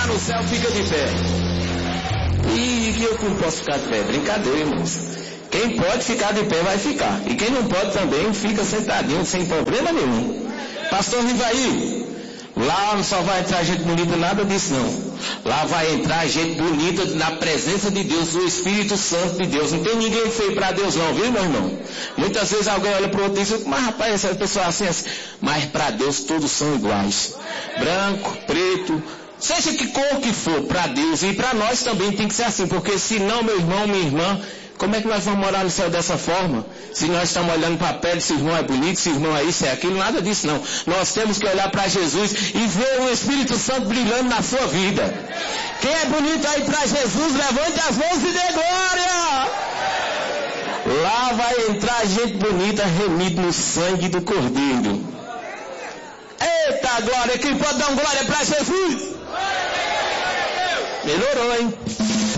no céu, fica de pé. E que eu não posso ficar de pé? Brincadeira, irmãos. Quem pode ficar de pé vai ficar. E quem não pode também fica sentadinho, sem problema nenhum. Pastor Rivaí, lá não só vai entrar gente bonita, nada disso não. Lá vai entrar gente bonita na presença de Deus, do Espírito Santo de Deus. Não tem ninguém feio para Deus não, viu, meu irmão? Muitas vezes alguém olha para o outro e diz, mas rapaz, essa pessoa assim. Mas para Deus todos são iguais. Branco, preto, seja que cor que for, para Deus e para nós também tem que ser assim. Porque senão, meu irmão, minha irmã, como é que nós vamos morar no céu dessa forma? Se nós estamos olhando para a pele, se o irmão é bonito, se o irmão é isso, é aquilo, nada disso não. Nós temos que olhar para Jesus e ver o Espírito Santo brilhando na sua vida. Quem é bonito aí para Jesus, levante as mãos e dê glória! Lá vai entrar gente bonita remida no sangue do Cordeiro. Eita glória! Quem pode dar uma glória para Jesus? Melhorou, hein?